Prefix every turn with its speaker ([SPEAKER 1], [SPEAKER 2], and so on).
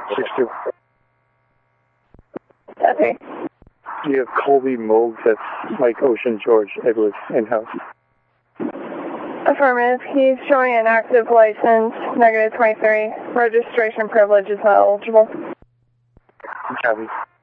[SPEAKER 1] 6-2.
[SPEAKER 2] Copy.
[SPEAKER 1] You have Colby Moog, that's Mike Ocean George Edwards in-house.
[SPEAKER 2] Affirmative. He's showing an active license, -23. Registration privilege is not eligible.
[SPEAKER 1] Copy.